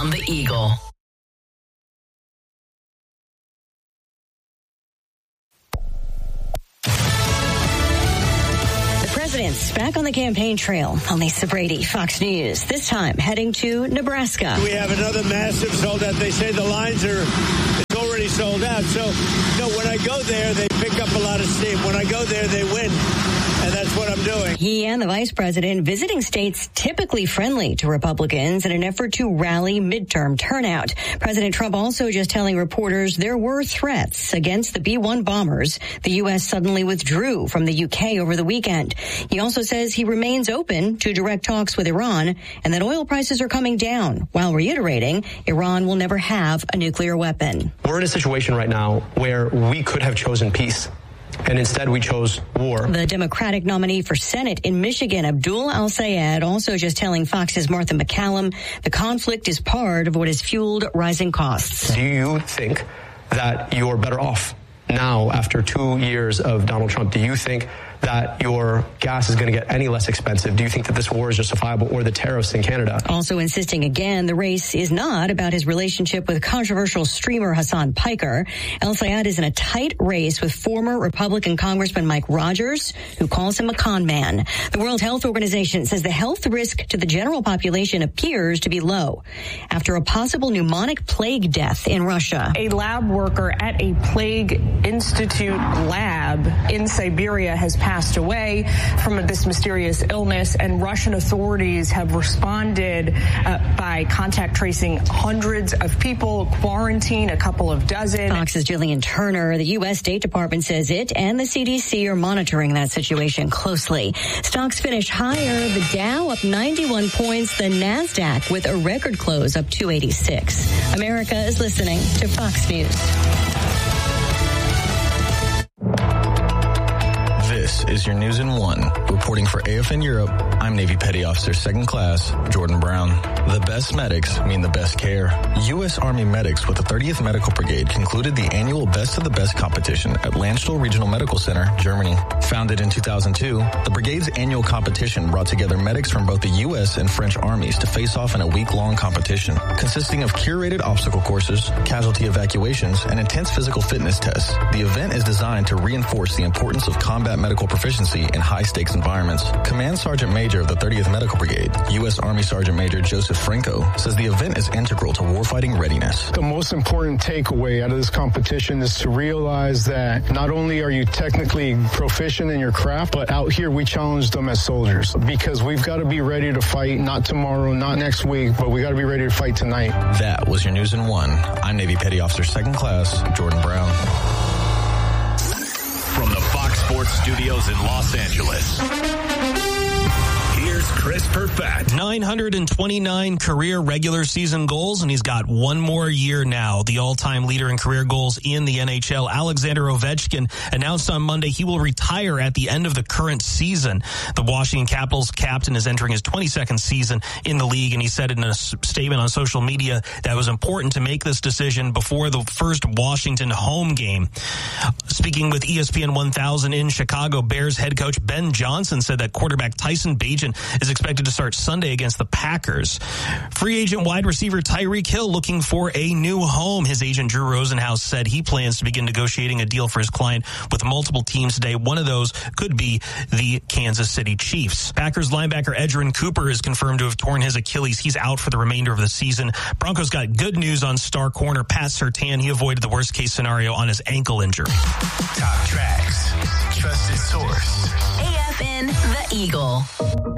on the Eagle. President's back on the campaign trail. I'm Lisa Brady, Fox News. This time heading to Nebraska. We have another massive sold out. They say the lines it's already sold out. So, when I go there, they pick up a lot of steam. When I go there, they win. And that's what I'm doing. He and the vice president visiting states typically friendly to Republicans in an effort to rally midterm turnout. President Trump also just telling reporters there were threats against the B-1 bombers. The U.S. suddenly withdrew from the U.K. over the weekend. He also says he remains open to direct talks with Iran and that oil prices are coming down, while reiterating Iran will never have a nuclear weapon. We're in a situation right now where we could have chosen peace, and instead we chose war. The Democratic nominee for Senate in Michigan, Abdul Al-Sayed, also just telling Fox's Martha McCallum the conflict is part of what has fueled rising costs. Do you think that you're better off now after 2 years of Donald Trump? Do you think that your gas is going to get any less expensive? Do you think that this war is justifiable, or the tariffs in Canada? Also insisting again the race is not about his relationship with controversial streamer Hassan Piker. El-Sayed is in a tight race with former Republican Congressman Mike Rogers, who calls him a con man. The World Health Organization says the health risk to the general population appears to be low after a possible pneumonic plague death in Russia. A lab worker at a plague institute lab in Siberia has passed away from this mysterious illness, and Russian authorities have responded by contact tracing hundreds of people, quarantine a couple of dozen. Fox's Jillian Turner. The U.S. State Department says it and the CDC are monitoring that situation closely. Stocks finish higher. The Dow up 91 points. The NASDAQ with a record close up 286. America is listening to Fox News. This is your News in One. Reporting for AFN Europe, I'm Navy Petty Officer 2nd Class Jordan Brown. The best medics mean the best care. U.S. Army medics with the 30th Medical Brigade concluded the annual Best of the Best competition at Landstuhl Regional Medical Center, Germany. Founded in 2002, the brigade's annual competition brought together medics from both the U.S. and French armies to face off in a week-long competition, consisting of curated obstacle courses, casualty evacuations, and intense physical fitness tests. The event is designed to reinforce the importance of combat medical proficiency in high-stakes environments. Command Sergeant Major of the 30th Medical Brigade, U.S. Army Sergeant Major Joseph Franco, says the event is integral to warfighting readiness. The most important takeaway out of this competition is to realize that not only are you technically proficient in your craft, but out here we challenge them as soldiers, because we've got to be ready to fight, not tomorrow, not next week, but we got to be ready to fight tonight. That was your News in One. I'm Navy Petty Officer 2nd Class Jordan Brown. From the Fox Sports Studios in Los Angeles, here's Chris Perfett. 929 career regular season goals, and he's got one more year now. The all-time leader in career goals in the NHL, Alexander Ovechkin, announced on Monday he will retire at the end of the current season. The Washington Capitals captain is entering his 22nd season in the league, and he said in a statement on social media that it was important to make this decision before the first Washington home game. Speaking with ESPN 1000 in Chicago, Bears head coach Ben Johnson said that quarterback Tyson Bagent is expected to start Sunday against the Packers. Free agent wide receiver Tyreek Hill looking for a new home. His agent Drew Rosenhaus said he plans to begin negotiating a deal for his client with multiple teams today. One of those could be the Kansas City Chiefs. Packers linebacker Edgerrin Cooper is confirmed to have torn his Achilles. He's out for the remainder of the season. Broncos got good news on star corner Pat Surtain. He avoided the worst case scenario on his ankle injury. Top tracks, trusted source. AFN The Eagle.